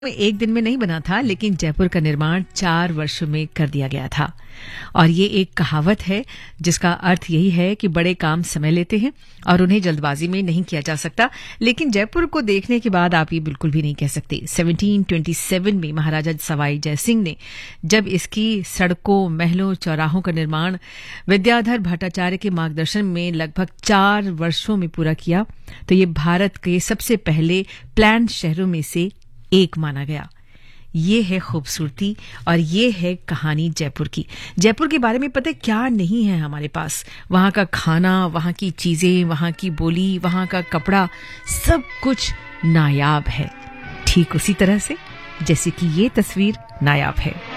एक दिन में नहीं बना था, लेकिन जयपुर का निर्माण 4 वर्षों में कर दिया गया था। और ये एक कहावत है जिसका अर्थ यही है कि बड़े काम समय लेते हैं और उन्हें जल्दबाजी में नहीं किया जा सकता। लेकिन जयपुर को देखने के बाद आप ये बिल्कुल भी नहीं कह सकते। 1727 में महाराजा सवाई जयसिंह ने जब इसकी सड़कों, महलों, चौराहों का निर्माण विद्याधर भट्टाचार्य के मार्गदर्शन में लगभग 4 वर्षों में पूरा किया, तो ये भारत के सबसे पहले प्लान्ड शहरों में से एक माना गया। ये है खूबसूरती और ये है कहानी जयपुर की। जयपुर के बारे में पता क्या नहीं है हमारे पास। वहां का खाना, वहां की चीजें, वहां की बोली, वहां का कपड़ा, सब कुछ नायाब है, ठीक उसी तरह से जैसे कि ये तस्वीर नायाब है।